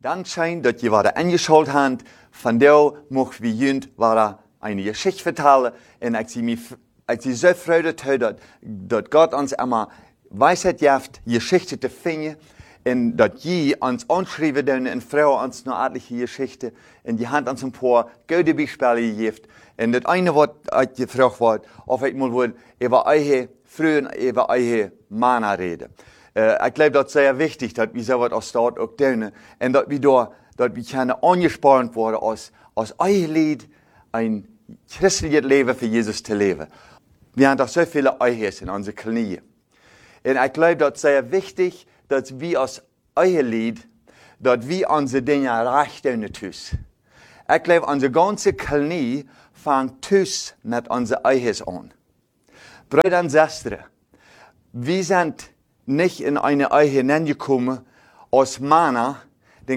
Dankzij dat je waren angeschaut hebt, van jou mochten we junt waren eine Geschichte vertellen. En ik zie zo vreugde dat God ons immer Weisheit geeft, Geschichte te vinden. En dat je ons aanschrijven doen en vrouwen ons nog aardige Geschichten. En je hand ons een paar goede Beispiele geeft. En dat ene wat uitgevraagd wordt, of ik moet worden over eigen vrouwen, over eigen mannen reden. Ik geloof dat zeer wichtig dat we zo wat als staat ook doen. En dat we kunnen aangespannen worden als eigen lied een christelijk leven voor Jezus te leven. We hebben toch zoveel eigens in onze knieën. En ik geloof dat zeer wichtig dat we als eigen lied, dat we onze dingen recht doen thuis. Ik geloof onze ganze knie vangt thuis met onze eigens aan. Brüder en zusters, we zijn nicht in eine Ehe hineingekommen, als Männer den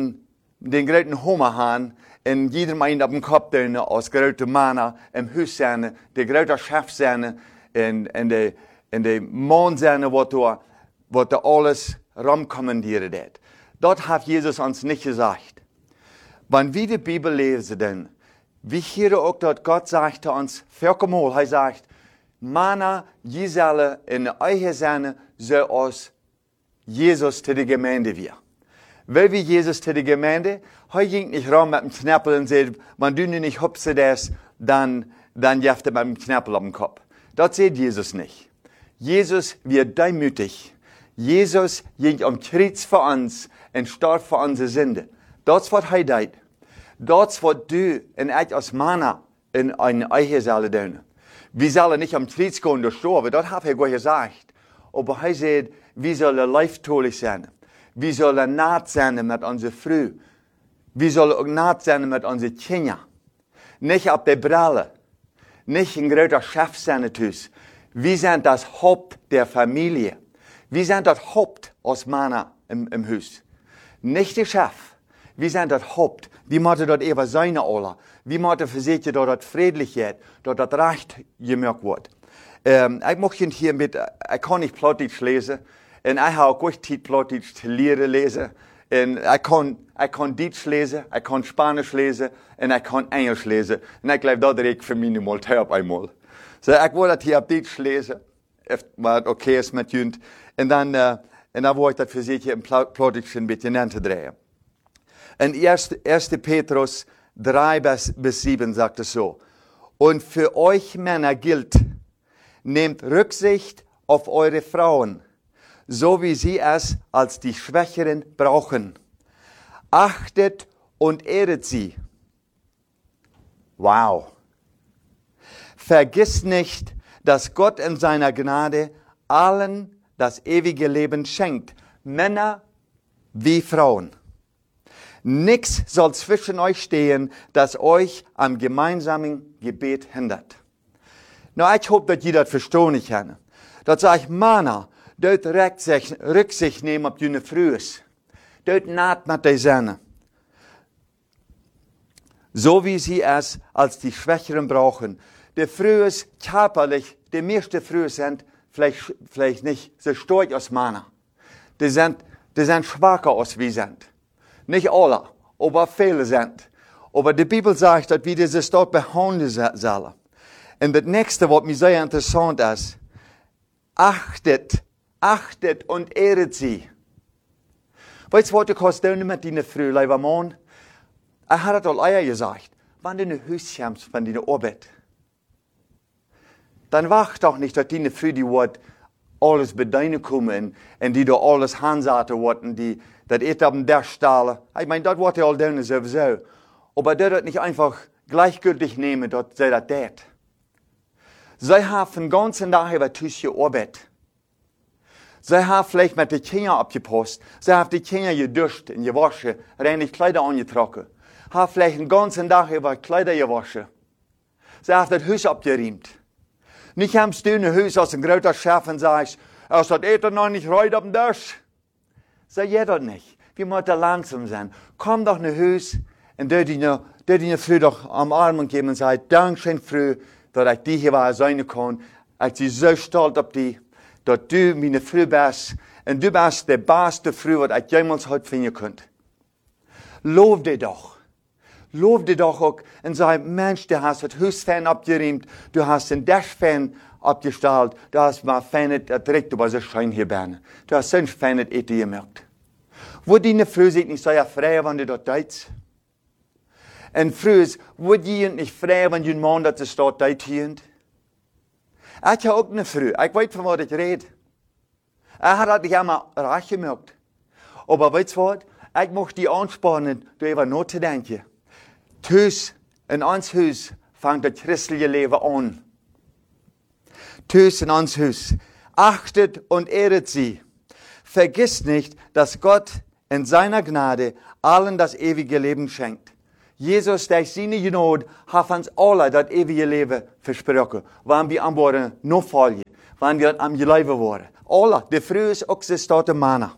großen Hummer haben, und jeder meint auf dem Kopf tun, als große Männer im Haus sein, der große Chef sein, und der Mann sein, was da alles rumkommandieren wird. Das hat Jesus uns nicht gesagt. Wenn wir die Bibel lesen, dann, wir hören auch, dass Gott sagt uns, viermal, er sagt, Männer, die sollen in der Ehe sein, so als Jesus zu der Gemeinde wir. Weil wir Jesus zu der Gemeinde, er ging nicht rum mit dem Knäppel und sagt, wenn du nicht hupse das, dann jeft er mit dem Knäppel auf dem Kopf. Das sieht Jesus nicht. Jesus wird demütig. Jesus ging am Kreuz für uns und starb für unsere Sünde. Das was er tut. Das was du und ich als Männer in eine Ehe sollen tun. Wir sollen nicht am Kreuz gehen und sterben, das hat er gesagt. Aber er sagt, wir sollen leibtüchtig sein. Wir sollen naht sein mit unserer Frau. Wir sollen auch naht sein mit unseren Kindern. Nicht auf der Brille. Nicht ein großer Chef sein. Wir sind das Haupt der Familie. Wir sind das Haupt als Männer im Haus. Nicht der Chef. Wir sind das Haupt. Wir müssen dort eben sein, alle. Wir müssen versichern, dass das friedlich wird, dass das Recht gemerkt wird. Ich möchte hier ich kann nicht Plattdeutsch lesen. Und ich habe auch Zeit, Plattdeutsch zu lernen lesen. Und ich kann Deutsch lesen, ich kann Spanisch lesen und ich kann Englisch lesen. Und ich glaube, das reicht für mich mal auf einmal. So, ich wollte das hier auf Deutsch lesen, was okay ist mit Jünd. Und dann wollte ich das für sich hier im Plattdeutsch ein bisschen hinzudrehen. In 1. Petrus 3 bis 7 sagt es so. Und für euch Männer gilt, nehmt Rücksicht auf eure Frauen, so wie sie es als die Schwächeren brauchen. Achtet und ehret sie. Wow. Vergiss nicht, dass Gott in seiner Gnade allen das ewige Leben schenkt, Männer wie Frauen. Nichts soll zwischen euch stehen, das euch am gemeinsamen Gebet hindert. Nou, ich hoffe, dass ihr das verstehen kann. Das sage ich, Männer, dort Rücksicht nehmen auf deine Frühe. Dort naht mit der Sonne. So wie sie es als die Schwächeren brauchen. Die Frühe körperlich, die meisten Frühe sind vielleicht nicht so stark als Männer. Die sind schwacher als wir sind. Nicht alle, aber viele sind. Aber die Bibel sagt, dass wir dieses dort behandeln sollen. Und das nächste, was mir sehr interessant ist, achtet und ehret sie. Weißt du, was du kannst tun mit deiner Frau, lieber Mann? Er hat es all eher gesagt, wenn du in ein Haus kommst von deiner Arbeit, dann wacht doch nicht, dass deine Frau, die wird alles bei deinen kommen und die da alles hansaten werden, die das auf dem Tisch stellen. Ich meine, das wird ja all tun sowieso. Aber das nicht einfach gleichgültig nehmen, dass sie das tut. Sie haben den ganzen Tag über Tisch gearbeitet. Sie haben vielleicht mit den Kindern abgepasst. Sie haben die Kinder geduscht und gewaschen, reinlich Kleider angetrocknet. Haben vielleicht den ganzen Tag über Kleider gewaschen. Sie haben das Haus abgeräumt. Nicht haben sie ein Haus als ein großer Chef und sagst, ist das Essen noch nicht rein auf dem Tisch? Sag ihr das nicht. Wir müssen langsam sein. Komm doch nach Haus und dort die Früh doch am Arm geben und sagen, Dankeschön, Früh, dass ich die hier sein kann. Ich bin so stolz auf dich, dass du meine Früh bist. Und du bist der beste Früh, was ich jemals heute finden könnte. Lof dir doch. Lof dir doch auch und sag, Mensch, du hast das Hausfan abgeriemt, du hast den Dashfan abgestellt, du hast mal Fan, das direkt über so Schein hier berne. Du hast so ein Fan, das gemerkt. Wo die Frau sich nicht so frei, wenn du dort deitst? Und Frau, wo die nicht frei, wenn du einen Mann, das ist dort deit hier? Ich habe auch eine Frau, ich weiß, von was ich rede. Hat das nicht einmal reich gemerkt. Aber weißt du was? Ich möchte die anspornen, darüber nachzudenken. Thuis, in ons Haus, fängt das christliche Leben an. Thuis in ons Haus. Achtet und ehret sie. Vergisst nicht, dass Gott in seiner Gnade allen das ewige Leben schenkt. Jesus, durch seine Gnade, hat uns alle das ewige Leben versprochen. Wenn wir am Boden noch folgen, wenn wir am Leben waren. Alle, die Früh ist auch existierte Männer.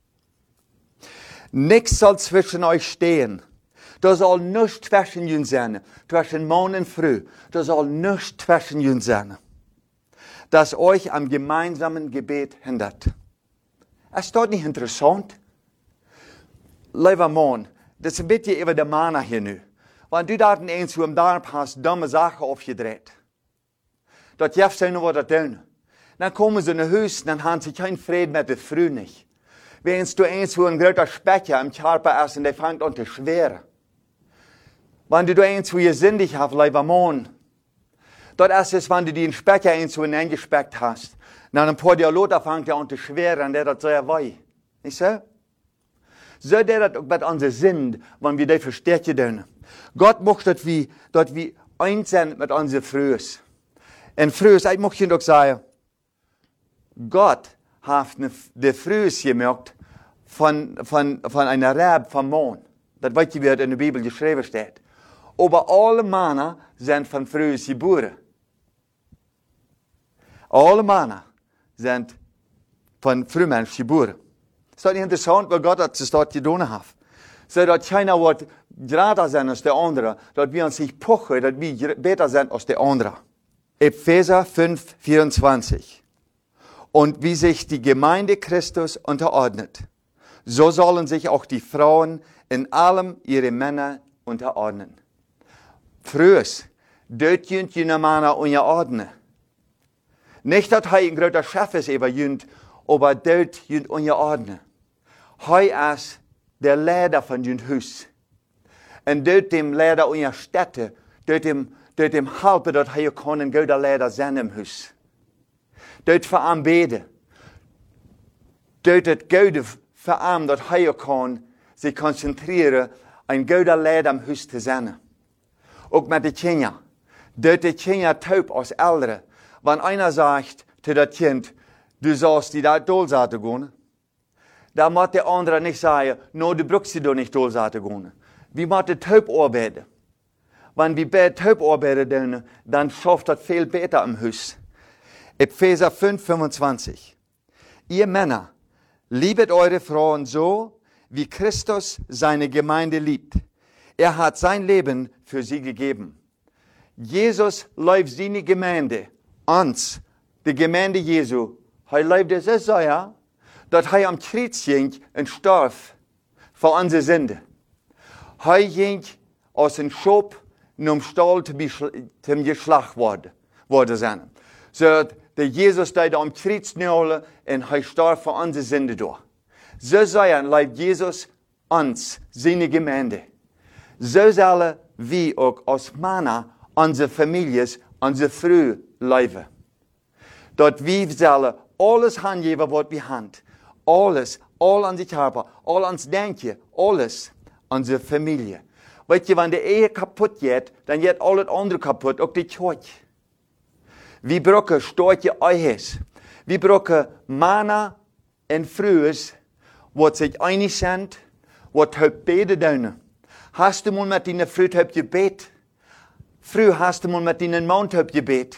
Nichts soll zwischen euch stehen. Da soll nichts zwischen uns sein. Zwischen Mann und Frau. Da soll nichts zwischen uns sein. Das euch am gemeinsamen Gebet hindert. Ist das nicht interessant? Lieber Mann, das ist ein bisschen über die Männer hier nu. Wenn du da eins zu einem Darm hast, dumme Sachen aufgedreht. Das darfst du noch was tun. Dann kommen sie in ein Haus, dann haben sie keinen Frieden mit der Frau nicht. Wenn du eins zu einem großen Specher im Körper essen, der fängt an zu schweren. Wenn du eins zu ihr sündig hast, lieber Mann, das ist, wenn du den Specher eins zu eingespeckt hast, dann ein paar Dialoge fängt er an zu schweren, und der das sehr weh. Nicht so? So der das auch mit unserer Sinn, wenn wir das verstehen können. Gott möchte, dass wir eins sind mit unseren Frühs. Und Frühs, ich möchte Ihnen doch sagen, Gott hat die Frühs gemerkt von einer Rab vom Mann. Das weiß ich, wie es in der Bibel geschrieben steht. Aber alle Männer sind von Frühs geboren. Alle Männer sind von Frühmensch geboren. Ist das nicht interessant, was Gott das dort getan hat? So, dass keiner wird gerade sein als der andere, dass wir uns nicht pochen, dass wir besser sind als der andere. Epheser 5, 24. Und wie sich die Gemeinde Christus unterordnet, so sollen sich auch die Frauen in allem ihre Männer unterordnen. Frühes, dort jünt jene Männer unterordnen. Nicht, dass ein großer Chef ist über jünt, aber dort jünt unterordnen. Er ist der Leiter von jünt Haus. Und dort dem Leiter unserer Städte, dort dem helfen, dass ein guter Leiter sein im Haus. Dort veranbeten. Dort das Gute verarmen, dass sich konzentrieren, ein guter Leiter im Haus zu sein. Auch mit den Kindern. Dort die Kinder taub als Eltern. Wenn einer sagt zu das Kind, du sollst die da Dolsate gehen, dann muss der andere nicht sagen, no, du brauchst sie doch nicht Dolsate gehen. Wir müssen taub arbeiten. Wenn wir taub arbeiten, dann schafft das viel besser im Haus. Epheser 5, 25. Ihr Männer, liebet eure Frauen so, wie Christus seine Gemeinde liebt. Er hat sein Leben für sie gegeben. Jesus liebt seine Gemeinde, uns, die Gemeinde Jesu. Er liebt es so, ja, dass er am Kreuz ging und starb für unsere Sünde. Er ging aus dem Schop zum Stall zum geschlacht worden sein. So, der Jesus, der am Kreuz nagle und er starb für unsere Sünde durch. So sehr liebt Jesus uns, seine Gemeinde. So sollen wir auch als Männer unsere Familien, unsere Frau leben. Dort wir sollen alles hingeben, was wir haben. Alles, all an die Körper, all ans Denken, alles, unsere Familie. Weißt du, wenn die Ehe kaputt geht, dann geht alles andere kaputt, auch die Kirche. Wir brauchen starke Ehes. Wir brauchen Männer und Frauen, die sich einig sind, die beten tun. Hast du mal mit deiner Frau gebeten? Früher hast du mal mit deinem Mann gebeten.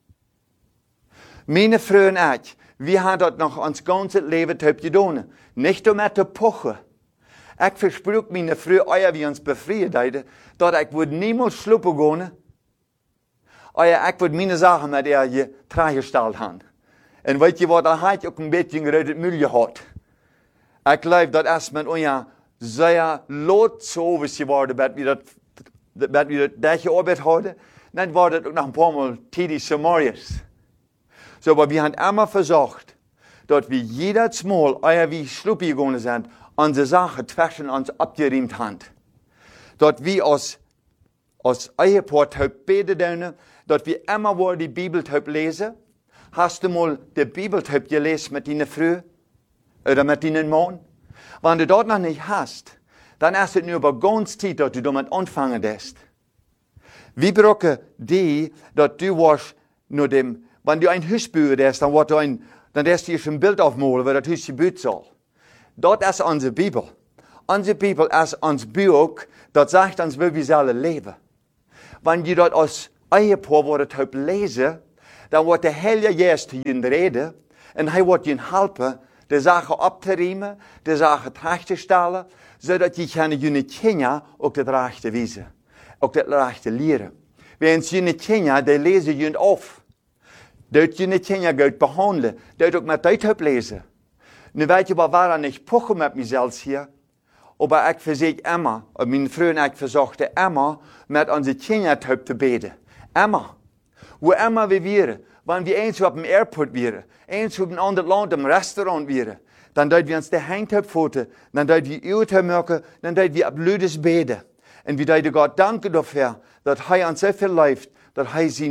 Meine Frau und ich, wir haben das noch uns ganzes Leben getan. Nicht um zu pochen. Ich versprach meine Frau, euer wie uns befrieden, dass ich niemals schluppen gehen. Ich würde meine Sachen mit ihr getragen haben. Und weißt du, was, da hat ich auch ein bisschen gerötet Müll gehabt. Ich glaube, das ist mit euer sehr laut so geworden, dass wir das gearbeitet haben. Dann war das auch noch ein paar Mal tätig Samarias. So, aber wir haben immer versucht, dass wir jedes Mal, ehe wir schluppig gegangen sind, unsere Sache zwischen uns abgeriemt haben. Dass wir als Ehepaar beten, dass wir immer wo die Bibel lesen. Hast du mal die Bibel gelesen mit deiner Frau oder mit deinem Mann? Wenn du das noch nicht hast, dann ist es nur über ganz Zeit, dass du damit anfangen darfst. Wir brauchen die, dass du warst nur dem, wenn du ein Haus bauen darfst, dann darfst du ein Bild aufmalen, wie das Haus gebaut soll. Das ist unsere Bibel. Unsere Bibel ist unser Buch, das sagt uns, wie wir sollen leben. Wenn du das als Ehepaar lesen, dann wird der Heilige Geist zu ihnen reden und er wird ihnen helfen, die Sache abzuriemen, die Sache rechtzustellen, sodass die ihre Kinder auch das Rechte wissen, auch das Rechte lehren. Wenn sie ihre Kinder, die lesen ihnen auf. Dort ihre Kinder gut behandeln, dort auch mit Deutsch lesen. Nu weet je wel waarom ik pochen met mezelf hier. Aber ik verzeg immer, und meine Frau und ich versuchten immer, mit unseren Kindern zu beten. Immer. Wo immer wir wären, wenn wir eins auf dem Airport wären, eins auf einem anderen Land im Restaurant wären, dann dort wir uns die Hände foten, dann dort wir Uhr machen, dann dort wir blödes beten. Und wir dort Gott danken dafür, dass er uns so viel läuft, dass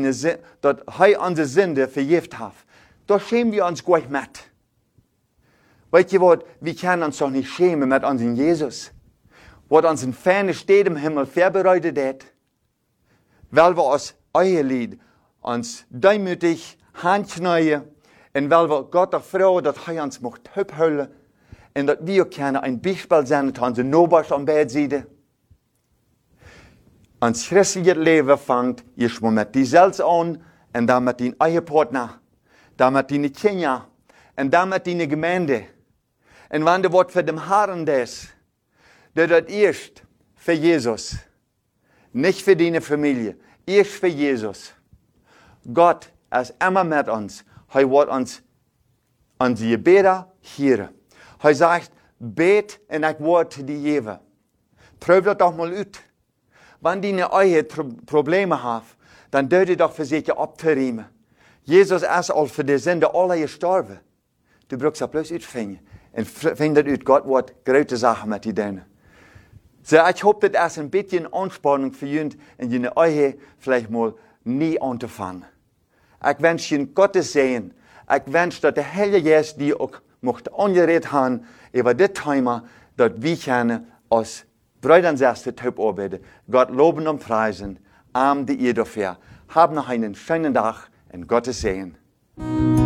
er unsere Sünde vergift hat. Da schämen wir uns gleich mit. Weet je wat, wir können uns doch nicht schämen mit unserem Jesus. Was uns in ferne Städte im Himmel vorbereitet hat. Weil wir als euer Lied uns demütig handknäuen und weil wir Gott auch fragen, dass er uns macht abholen und dass wir können ein Beispiel sein, dass unsere Nachbarn am Bettseite. Uns christliches Leben fängt erstmal mit dir selbst an und dann mit deinem Ehepartner, dann mit deinen Kindern und dann mit deiner Gemeinde. Und wenn du was für den Herrn das erst für Jesus. Nicht für deine Familie. Erst für Jesus. Gott ist immer mit uns. Er wird uns unsere Gebete hören. Er sagt, bet und ich werde dir geben. Probier das doch mal aus. Wenn deine Ehe Probleme hat, dann dürft ihr doch für sich abzuriemen. Jesus ist all für die Sünde alle gestorben. Du brauchst das bloß ausfinden. Und findet aus, Gott wird große Sachen mit dir tun. So, ich hoffe, das ist ein bisschen Anspannung für ihn, in deine Ehe vielleicht mal nie anzufangen. Ich wünsche Ihnen Gottes Segen. Ich wünsche, dass der Heilige Geist die auch möchte angeredet haben über das Thema, dass wir können als Brüder und Schwestern arbeiten. Gott loben und preisen. Amen, die ihr dafür. Habt noch einen schönen Tag und Gottes Segen.